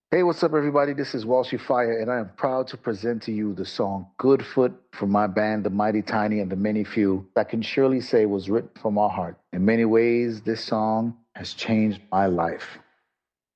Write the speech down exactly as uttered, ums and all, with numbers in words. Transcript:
Hey, what's up, everybody? This is Walshy Fire, and I am proud to present to you the song Good Foot from my band, The Mighty Tiny and the Many Few, that can surely say was written from our heart. In many ways, this song has changed my life.